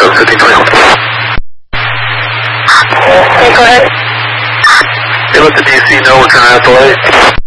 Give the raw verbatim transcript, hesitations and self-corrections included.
code fifteen twenty-one. Okay, go ahead. Hey, let the D C know we're trying to delay.